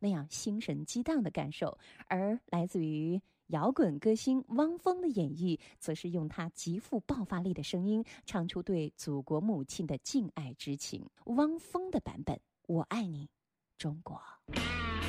那样心神激荡的感受。而来自于摇滚歌星汪峰的演绎，则是用他极富爆发力的声音，唱出对祖国母亲的敬爱之情。汪峰的版本《我爱你，中国》。